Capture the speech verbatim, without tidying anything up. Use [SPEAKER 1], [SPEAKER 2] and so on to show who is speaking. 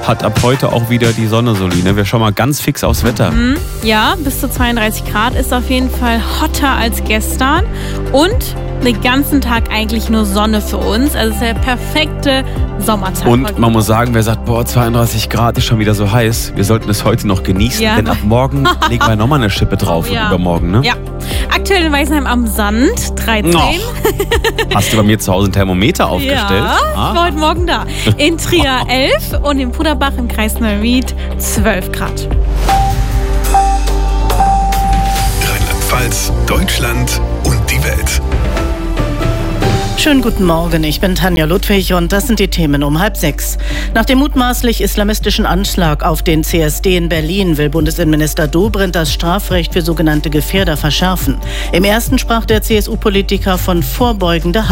[SPEAKER 1] hat ab heute auch wieder die Sonne, Soline. Wir schauen mal ganz fix aufs Wetter.
[SPEAKER 2] Mhm. Ja, bis zu zweiunddreißig Grad ist auf jeden Fall hotter als gestern. Und den ganzen Tag eigentlich nur Sonne für uns. Also es ist der perfekte Sommertag.
[SPEAKER 1] Und man muss sagen, wer sagt, boah, zweiunddreißig Grad ist schon wieder so heiß, wir sollten es heute noch genießen,
[SPEAKER 2] Ja.
[SPEAKER 1] denn ab morgen legen wir nochmal eine Schippe drauf
[SPEAKER 2] Oh, ja.
[SPEAKER 1] und übermorgen, ne?
[SPEAKER 2] Ja. Aktuell in Weißenheim am Sand, dreizehn.
[SPEAKER 1] Noch. Hast du bei mir zu Hause ein Thermometer aufgestellt?
[SPEAKER 2] Ja, ich war heute Morgen da. In Trier elf und in Puderbach im Kreis Neuwied zwölf Grad.
[SPEAKER 3] Rheinland-Pfalz, Deutschland und die Welt.
[SPEAKER 4] Schönen guten Morgen, ich bin Tanja Ludwig und das sind die Themen um halb sechs. Nach dem mutmaßlich islamistischen Anschlag auf den C S D in Berlin will Bundesinnenminister Dobrindt das Strafrecht für sogenannte Gefährder verschärfen. Im ersten sprach der C S U-Politiker von vorbeugender